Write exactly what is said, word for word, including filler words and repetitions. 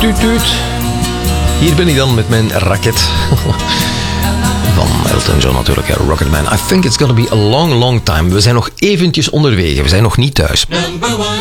tuut, tuut. Hier ben ik dan met mijn raket. Van Elton John natuurlijk, Rocketman. I think it's gonna be a long, long time. We zijn nog eventjes onderweg. We zijn nog niet thuis. Number one.